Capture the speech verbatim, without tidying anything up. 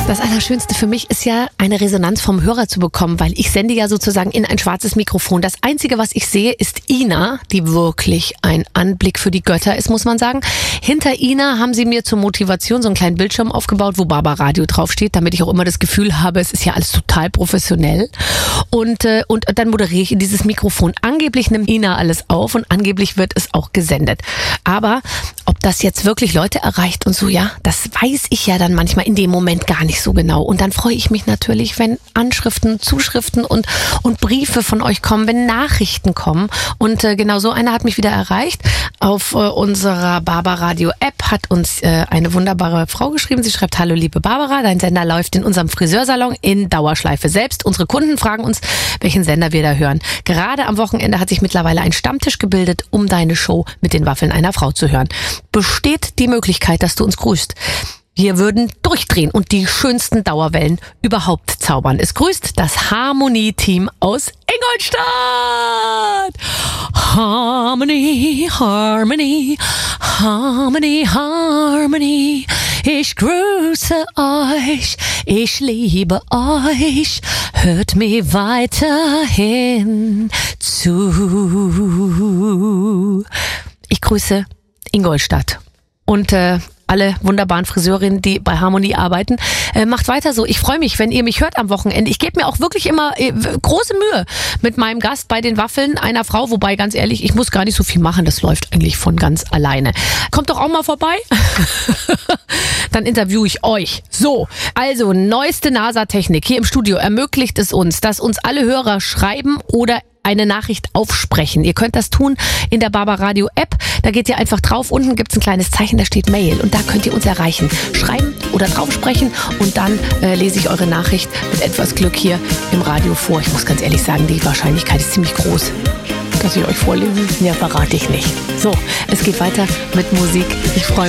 Das Allerschönste für mich ist ja, eine Resonanz vom Hörer zu bekommen, weil ich sende ja sozusagen in ein schwarzes Mikrofon. Das Einzige, was ich sehe, ist Ina, die wirklich ein Anblick für die Götter ist, muss man sagen. Hinter Ina haben sie mir zur Motivation so einen kleinen Bildschirm aufgebaut, wo Barbara Radio draufsteht, damit ich auch immer das Gefühl habe, es ist ja alles total professionell. Und, äh, und dann moderiere ich in dieses Mikrofon. Angeblich nimmt Ina alles auf und angeblich wird es auch gesendet. Aber ob das jetzt wirklich Leute erreicht und so, ja, das weiß ich ja dann manchmal in dem Moment gar nicht so genau. Und dann freue ich mich natürlich, wenn Anschriften, Zuschriften und, und Briefe von euch kommen, wenn Nachrichten kommen. Und äh, genau so einer hat mich wieder erreicht. Auf äh, unserer Barbara Radio App hat uns äh, eine wunderbare Frau geschrieben. Sie schreibt: Hallo liebe Barbara, dein Sender läuft in unserem Friseursalon in Dauerschleife. Selbst unsere Kunden fragen uns, welchen Sender wir da hören. Gerade am Wochenende hat sich mittlerweile ein Stammtisch gebildet, um deine Show mit den Waffeln einer Frau zu hören. Besteht die Möglichkeit, dass du uns grüßt? Wir würden durchdrehen und die schönsten Dauerwellen überhaupt zaubern. Es grüßt das Harmonie-Team aus Ingolstadt. Harmony, Harmony, Harmony, Harmony. Ich grüße euch, ich liebe euch. Hört mir weiterhin zu. Ich grüße Ingolstadt und äh, alle wunderbaren Friseurinnen, die bei Harmonie arbeiten. Äh, macht weiter so. Ich freue mich, wenn ihr mich hört am Wochenende. Ich gebe mir auch wirklich immer äh, große Mühe mit meinem Gast bei den Waffeln einer Frau. Wobei, ganz ehrlich, ich muss gar nicht so viel machen. Das läuft eigentlich von ganz alleine. Kommt doch auch mal vorbei. Dann interviewe ich euch. So, also neueste NASA-Technik hier im Studio ermöglicht es uns, dass uns alle Hörer schreiben oder eine Nachricht aufsprechen. Ihr könnt das tun in der Barbara Radio App. Da geht ihr einfach drauf. Unten gibt's ein kleines Zeichen, da steht Mail. Und da könnt ihr uns erreichen. Schreiben oder draufsprechen. Und dann äh, lese ich eure Nachricht mit etwas Glück hier im Radio vor. Ich muss ganz ehrlich sagen, die Wahrscheinlichkeit ist ziemlich groß, dass ich euch vorlese. Mehr verrate ich nicht. So, es geht weiter mit Musik. Ich freue mich.